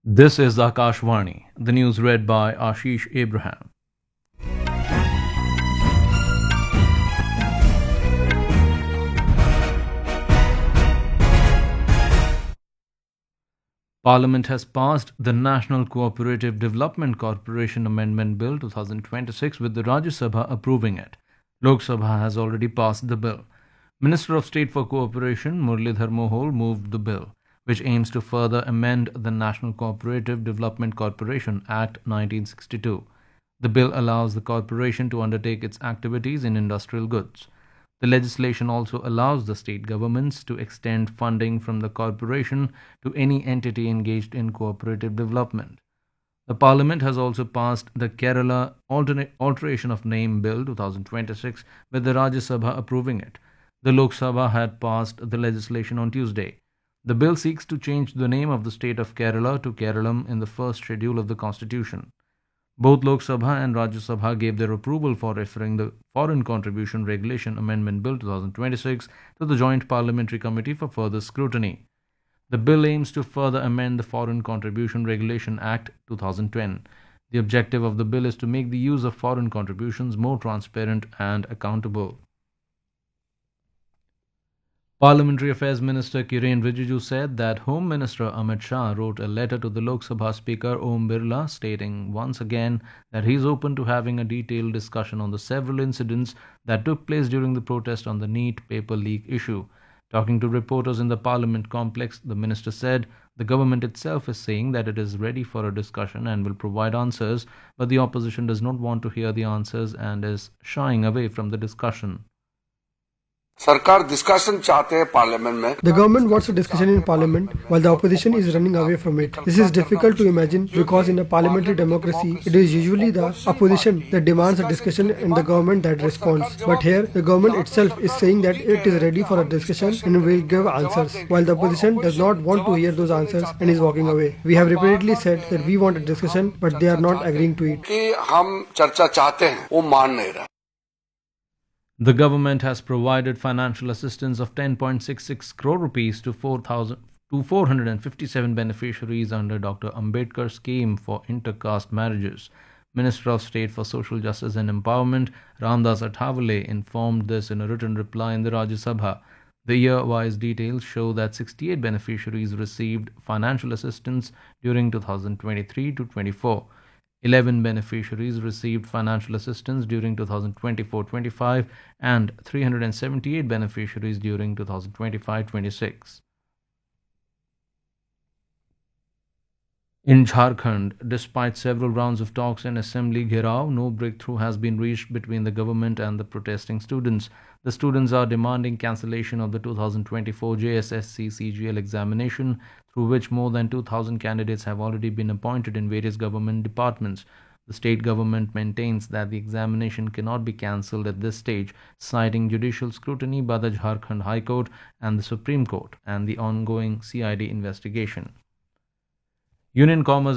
This is Akashvani, the news read by Ashish Abraham. Parliament has passed the National Cooperative Development Corporation Amendment Bill 2026 with the Rajya Sabha approving it. Lok Sabha has already passed the bill. Minister of State for Cooperation Muralidhar Mohol moved the bill, which aims to further amend the National Cooperative Development Corporation Act 1962. The bill allows the corporation to undertake its activities in industrial goods. The legislation also allows the state governments to extend funding from the corporation to any entity engaged in cooperative development. The Parliament has also passed the Kerala Alteration of Name Bill 2026 with the Rajya Sabha approving it. The Lok Sabha had passed the legislation on Tuesday. The bill seeks to change the name of the state of Kerala to Keralam in the first schedule of the constitution. Both Lok Sabha and Rajya Sabha gave their approval for referring the Foreign Contribution Regulation Amendment Bill 2026 to the Joint Parliamentary Committee for further scrutiny. The bill aims to further amend the Foreign Contribution Regulation Act 2010. The objective of the bill is to make the use of foreign contributions more transparent and accountable. Parliamentary Affairs Minister Kiren Rijiju said that Home Minister Amit Shah wrote a letter to the Lok Sabha Speaker Om Birla stating once again that he is open to having a detailed discussion on the several incidents that took place during the protest on the NEET paper leak issue. Talking to reporters in the Parliament complex, the minister said the government itself is saying that it is ready for a discussion and will provide answers, but the opposition does not want to hear the answers and is shying away from the discussion. सरकार discussion चाहते हैं parliament में. The government wants a discussion in parliament while the opposition is running away from it. This is difficult to imagine because in a parliamentary democracy, it is usually the opposition that demands a discussion and the government that responds. But here, the government itself is saying that it is ready for a discussion and will give answers, while the opposition does not want to hear those answers and is walking away. We have repeatedly said that we want a discussion, but they are not agreeing to it. कि हम चर्चा चाहते हैं, वो मान नहीं रहा. The government has provided financial assistance of 10.66 crore rupees to 457 beneficiaries under Dr. Ambedkar scheme for intercaste marriages. Minister of State for Social Justice and Empowerment Ramdas Athawale informed this in a written reply in the Rajya Sabha. The year-wise details show that 68 beneficiaries received financial assistance during 2023 to 24. 11 beneficiaries received financial assistance during 2024-25 and 378 beneficiaries during 2025-26. In Jharkhand, despite several rounds of talks and assembly gherav, no breakthrough has been reached between the government and the protesting students. The students are demanding cancellation of the 2024 JSSC CGL examination, through which more than 2,000 candidates have already been appointed in various government departments. The state government maintains that the examination cannot be cancelled at this stage, citing judicial scrutiny by the Jharkhand High Court and the Supreme Court and the ongoing CID investigation. Union Commerce